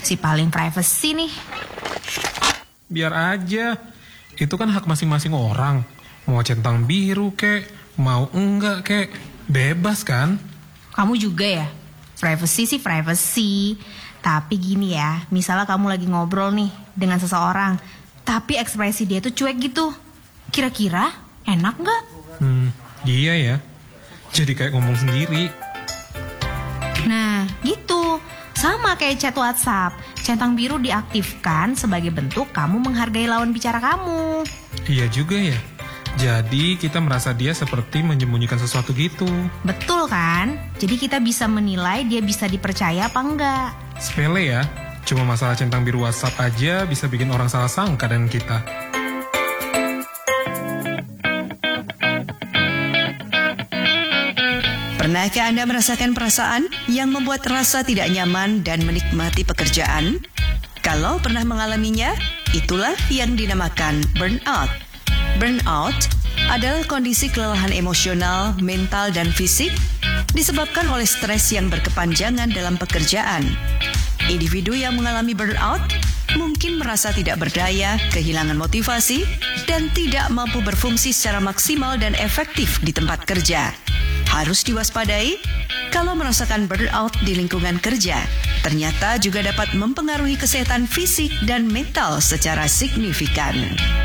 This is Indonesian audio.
Si paling privacy nih. Biar aja. Itu kan hak masing-masing orang. Mau centang biru kek, mau enggak kek. Bebas kan? Kamu juga ya? Privacy sih privacy. Tapi gini ya, misalnya kamu lagi ngobrol nih dengan seseorang, tapi ekspresi dia tuh cuek gitu. Kira-kira enak nggak? Iya ya. Jadi kayak ngomong sendiri. Nah, gitu. Sama kayak chat WhatsApp. Centang biru diaktifkan sebagai bentuk kamu menghargai lawan bicara kamu. Iya juga ya. Jadi kita merasa dia seperti menyembunyikan sesuatu gitu. Betul kan? Jadi kita bisa menilai dia bisa dipercaya apa enggak. Sepele ya. Cuma masalah centang biru WhatsApp aja bisa bikin orang salah sangka dengan kita. Pernahkah Anda merasakan perasaan yang membuat rasa tidak nyaman dan menikmati pekerjaan? Kalau pernah mengalaminya, itulah yang dinamakan burnout. Burnout adalah kondisi kelelahan emosional, mental, dan fisik disebabkan oleh stres yang berkepanjangan dalam pekerjaan. Individu yang mengalami burnout mungkin merasa tidak berdaya, kehilangan motivasi, dan tidak mampu berfungsi secara maksimal dan efektif di tempat kerja. Harus diwaspadai kalau merasakan burnout di lingkungan kerja. Ternyata juga dapat mempengaruhi kesehatan fisik dan mental secara signifikan.